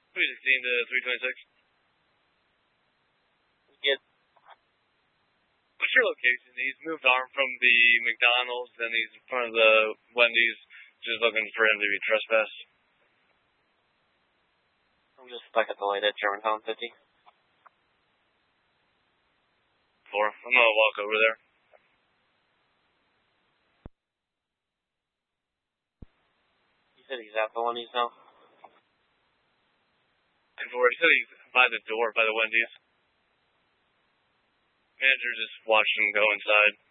316 to 326. Get. What's your location? He's moved arm from the McDonald's, and he's in front of the Wendy's, just looking for him to be trespassed. I'm just stuck at the light at Germantown 50. 4. I'm gonna walk over there. He said he's at the Wendy's now. And he said he's by the door, by the Wendy's. Manager just watched him go inside.